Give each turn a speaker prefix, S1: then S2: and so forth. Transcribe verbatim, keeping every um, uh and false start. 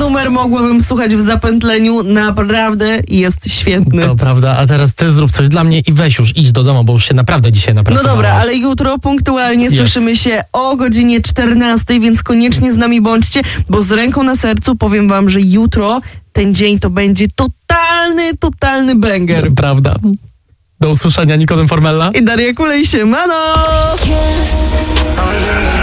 S1: numer mogłabym słuchać w zapętleniu. Naprawdę jest świetny.
S2: To prawda, a teraz ty zrób coś dla mnie i weź już, idź do domu, bo już się naprawdę dzisiaj
S1: No
S2: napracowałaś.
S1: dobra, ale jutro punktualnie
S2: Jest.
S1: słyszymy się o godzinie czternastej, więc koniecznie z nami bądźcie, bo z ręką na sercu powiem wam, że jutro ten dzień to będzie totalny, totalny banger.
S2: Prawda. Do usłyszenia, Nikodem Formella.
S1: I Daria Kulej, siemano!